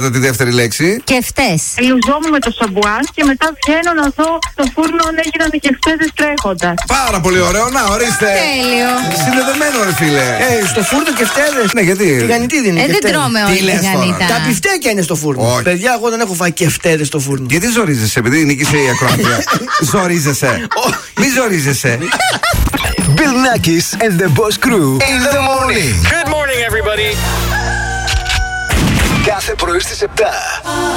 πρώτα τη δεύτερη λέξη. Κεφτές. Λουζόμουν με το σαμπουάν και μετά βγαίνω να δω στο φούρνο αν έγιναν οι κεφτέδες τρέχοντας. Πάρα πολύ ωραίο, να ορίστε. Τέλειο. Συνδεδεμένο, ρε φίλε. Στο φούρνο κεφτέδες. Ναι, γιατί. Τηγανιτή δεν είναι. Δεν τρώμε όλη τη γανίτα. Τα μπιφτέκια είναι στο φούρνο. Όχι. Παιδιά, εγώ δεν έχω φάει κεφτέδες στο φούρνο. Γιατί ζορίζεσαι, επειδή νίκησε η ακροάτρια. Ζορίζεσαι. Μη ζορίζεσαι. Bill Nackis and the Boss Crew in the morning. Good morning, everybody. Κάθε πρωί στις 7.